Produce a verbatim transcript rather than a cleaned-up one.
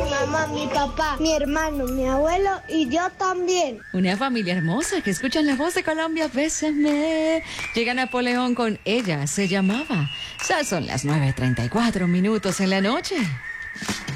mi mamá, mi papá, mi hermano, mi abuelo y yo también. Una familia hermosa que escuchan la voz de Colombia, bésame. Llega Napoleón con Ella se llamaba. Ya son las nueve treinta y cuatro minutos en la noche.